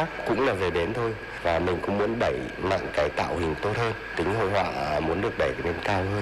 khác cũng là về bến thôi. Và mình cũng muốn đẩy mạnh cái tạo hình tốt hơn, tính hội họa muốn được đẩy lên cao hơn.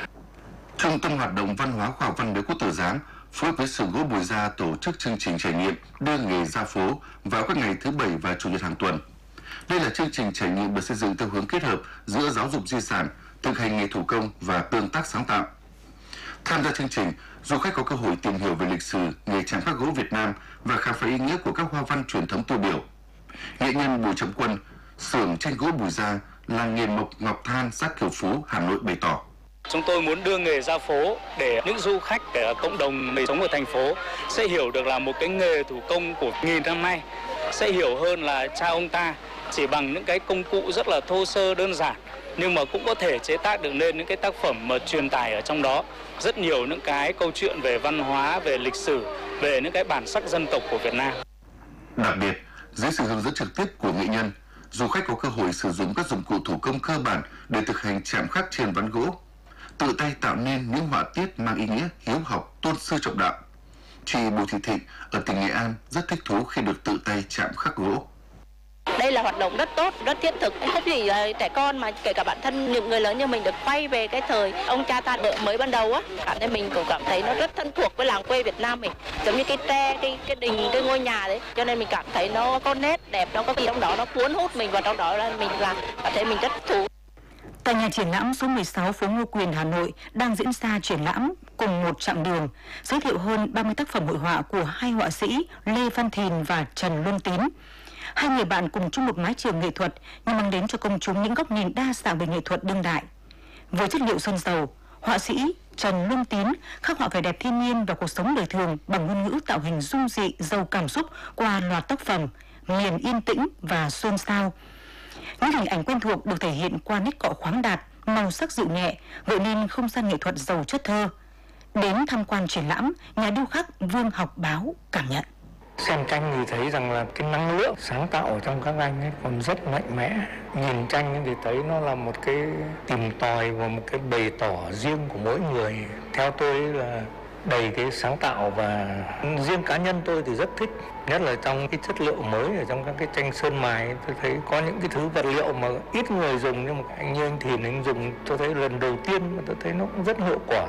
Trung tâm hoạt động văn hóa khoa học văn miếu Quốc Tử Giám phối hợp với xưởng gỗ Bùi Gia tổ chức chương trình trải nghiệm đưa nghề ra phố vào các ngày thứ Bảy và Chủ nhật hàng tuần. Đây là chương trình trải nghiệm được xây dựng theo hướng kết hợp giữa giáo dục di sản, thực hành nghề thủ công và tương tác sáng tạo. Tham gia chương trình, du khách có cơ hội tìm hiểu về lịch sử, nghề chạm khắc gỗ Việt Nam và khám phá ý nghĩa của các hoa văn truyền thống tiêu biểu. Nghệ nhân Bùi Trọng Quân, xưởng tranh gỗ Bùi Gia, làng nghề Mộc Ngọc Than, xã Kiều Phú, Hà Nội bày tỏ: Chúng tôi muốn đưa nghề ra phố để những du khách, để cộng đồng người sống ở thành phố sẽ hiểu được là một cái nghề thủ công của nghìn năm nay, sẽ hiểu hơn là cha ông ta chỉ bằng những cái công cụ rất là thô sơ đơn giản, nhưng mà cũng có thể chế tác được nên những cái tác phẩm mà truyền tải ở trong đó rất nhiều những cái câu chuyện về văn hóa, về lịch sử, về những cái bản sắc dân tộc của Việt Nam. Đặc biệt, dưới sự hướng dẫn trực tiếp của nghệ nhân, du khách có cơ hội sử dụng các dụng cụ thủ công cơ bản để thực hành chạm khắc trên ván gỗ, tự tay tạo nên những họa tiết mang ý nghĩa hiếu học, tôn sư trọng đạo. Chị Bùi Thị Thịnh ở tỉnh Nghệ An rất thích thú khi được tự tay chạm khắc gỗ. Đây là hoạt động rất tốt, rất thiết thực. Không chỉ trẻ con mà kể cả bản thân những người lớn như mình được quay về cái thời ông cha ta mới ban đầu á, cảm thấy mình cũng cảm thấy nó rất thân thuộc với làng quê Việt Nam mình, giống như cái tre, cái đình, cái ngôi nhà đấy. Cho nên mình cảm thấy nó có nét đẹp, nó có gì trong đó, nó cuốn hút mình, và trong đó là mình cảm thấy mình rất thú. Tại nhà triển lãm số 16 phố Ngô Quyền, Hà Nội đang diễn ra triển lãm Cùng một chặng đường, giới thiệu hơn 30 tác phẩm hội họa của hai họa sĩ Lê Văn Thìn và Trần Luân Tín. Hai người bạn cùng chung một mái trường nghệ thuật nhưng mang đến cho công chúng những góc nhìn đa dạng về nghệ thuật đương đại. Với chất liệu sơn dầu, họa sĩ Trần Luân Tín khắc họa vẻ đẹp thiên nhiên và cuộc sống đời thường bằng ngôn ngữ tạo hình dung dị, giàu cảm xúc qua loạt tác phẩm Miền yên tĩnh và Xôn xao. Những hình ảnh quen thuộc được thể hiện qua nét cọ khoáng đạt, màu sắc dịu nhẹ, gợi nên không gian nghệ thuật giàu chất thơ. Đến tham quan triển lãm, nhà điêu khắc Vương Học Báo cảm nhận: xem tranh thì thấy rằng là cái năng lượng sáng tạo ở trong các anh ấy còn rất mạnh mẽ. Nhìn tranh thì thấy nó là một cái tìm tòi và một cái bày tỏ riêng của mỗi người. Theo tôi là đầy cái sáng tạo, và riêng cá nhân tôi thì rất thích, nhất là trong cái chất liệu mới ở trong các cái tranh sơn mài. Tôi thấy có những cái thứ vật liệu mà ít người dùng, nhưng mà anh như anh Thìn anh dùng tôi thấy lần đầu tiên, mà tôi thấy nó cũng rất hiệu quả.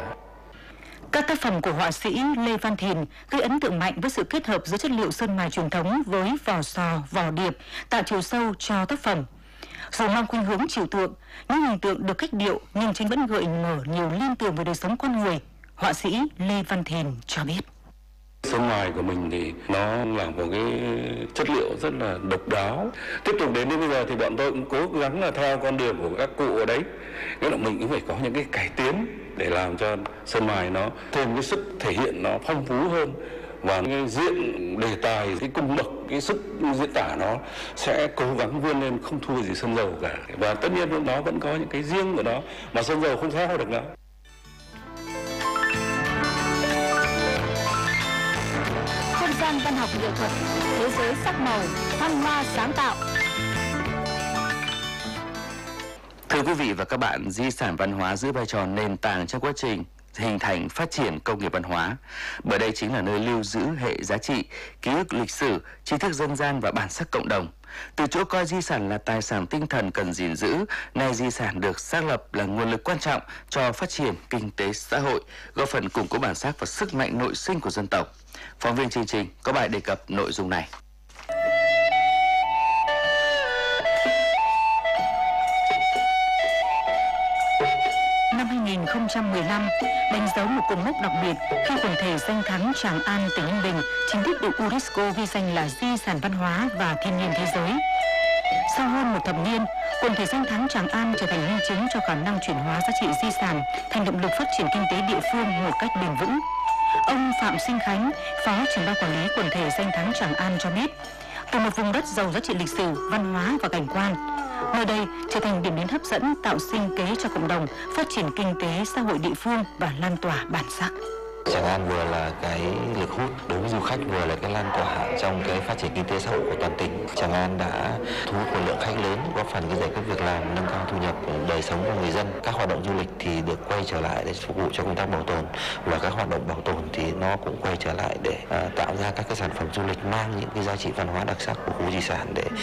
Các tác phẩm của họa sĩ Lê Văn Thìn gây ấn tượng mạnh với sự kết hợp giữa chất liệu sơn mài truyền thống với vỏ sò, vỏ điệp, tạo chiều sâu cho tác phẩm. Dù mang khuynh hướng trừu tượng, những hình tượng được cách điệu nhưng tranh vẫn gợi mở nhiều liên tưởng về đời sống con người. Họa sĩ Lê Văn Thìn cho biết: Sơn mài của mình thì nó là một cái chất liệu rất là độc đáo. Tiếp tục đến bây giờ thì bọn tôi cũng cố gắng là theo con đường của các cụ ở đấy. Nghĩa là mình cũng phải có những cái cải tiến để làm cho sơn mài nó thêm cái sức thể hiện nó phong phú hơn, và cái diện đề tài, cái cung bậc, cái sức diễn tả nó sẽ cố gắng vươn lên không thua gì sơn dầu cả. Và tất nhiên nó vẫn có những cái riêng của nó mà sơn dầu không theo được nữa. Không gian văn học nghệ thuật, thế giới sắc màu, thăng hoa sáng tạo. Thưa quý vị và các bạn, di sản văn hóa giữ vai trò nền tảng trong quá trình hình thành phát triển công nghiệp văn hóa, bởi đây chính là nơi lưu giữ hệ giá trị, ký ức lịch sử, tri thức dân gian và bản sắc cộng đồng. Từ chỗ coi di sản là tài sản tinh thần cần gìn giữ, nay di sản được xác lập là nguồn lực quan trọng cho phát triển kinh tế xã hội, góp phần củng cố bản sắc và sức mạnh nội sinh của dân tộc. Phóng viên chương trình có bài đề cập nội dung này. Năm 2015 đánh dấu một cột mốc đặc biệt khi quần thể danh thắng Tràng An, tỉnh Ninh Bình chính thức được UNESCO ghi danh là di sản văn hóa và thiên nhiên thế giới. Sau hơn một thập niên, quần thể danh thắng Tràng An trở thành minh chứng cho khả năng chuyển hóa giá trị di sản thành động lực phát triển kinh tế địa phương một cách bền vững. Ông Phạm Sinh Khánh, Phó trưởng ban quản lý quần thể danh thắng Tràng An cho biết, từ một vùng đất giàu giá trị lịch sử, văn hóa và cảnh quan, nơi đây trở thành điểm đến hấp dẫn, tạo sinh kế cho cộng đồng, phát triển kinh tế xã hội địa phương và lan tỏa bản sắc. Tràng An vừa là cái lực hút đối với du khách, vừa là cái lan tỏa trong cái phát triển kinh tế xã hội của toàn tỉnh. Tràng An đã thu hút một lượng khách lớn, góp phần cái giải quyết việc làm, nâng cao thu nhập đời sống của người dân. Các hoạt động du lịch thì được quay trở lại để phục vụ cho công tác bảo tồn, và các hoạt động bảo tồn thì nó cũng quay trở lại để tạo ra các cái sản phẩm du lịch mang những cái giá trị văn hóa đặc sắc của khu di sản để